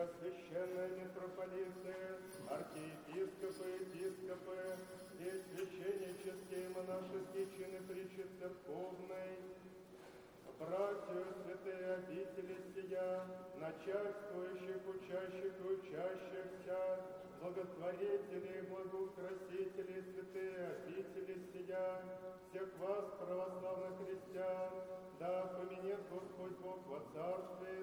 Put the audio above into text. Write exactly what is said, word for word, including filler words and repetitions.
преосвященные митрополиты, архиепископы, епископы, все священнические и монашеские чины причецерковной, братья, святые обители сия, начальствующих, учащих и учащихся, благотворители, благоукрасители, святые обители сия, всех вас, православных христиан, да поменет Господь Бог во царстве